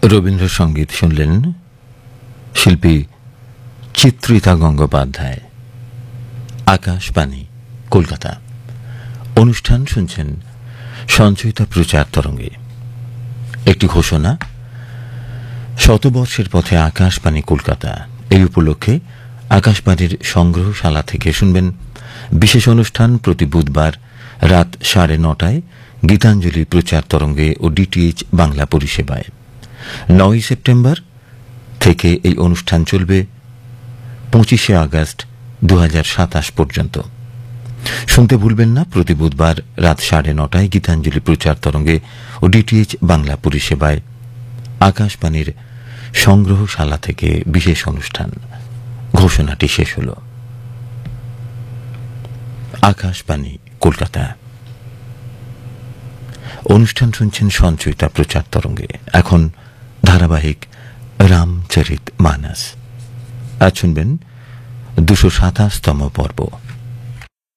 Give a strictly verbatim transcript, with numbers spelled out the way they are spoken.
রবীন্দ্রসঙ্গীত শুনলেন শিল্পী চিত্রিতা গঙ্গোপাধ্যায়। আকাশবাণী কলকাতা। অনুষ্ঠান শুনছেন সঞ্চয়িতা প্রচার তরঙ্গে। একটি ঘোষণা, শতবর্ষের পথে আকাশবাণী কলকাতা এই উপলক্ষে আকাশবাণীর সংগ্রহশালা থেকে শুনবেন বিশেষ অনুষ্ঠান প্রতি বুধবার রাত সাড়ে নটায় গীতাঞ্জলি প্রচার তরঙ্গে ও ডিটিএইচ বাংলা পরিষেবায়। নয় সেপ্টেম্বর থেকে এই অনুষ্ঠান চলবে পঁচিশে আগস্ট দু হাজার সাতাশ পর্যন্ত। শুনতে ভুলবেন না, প্রতি বুধবার রাত সাড়ে নটায় গীতাঞ্জলি প্রচার তরঙ্গে ও ডিটিএইচ বাংলা পরিষেবায় আকাশবাণীর সংগ্রহশালা থেকে বিশেষ অনুষ্ঠান। ঘোষণাটি শেষ হল। আকাশবাণী কলকাতা। অনুষ্ঠান শুনছেন সঞ্চয়িতা প্রচার তরঙ্গে। এখন ধারাবাহিক রামচরিত মানস। আজ শুনবেন দুশো সাতাশতম পর্ব।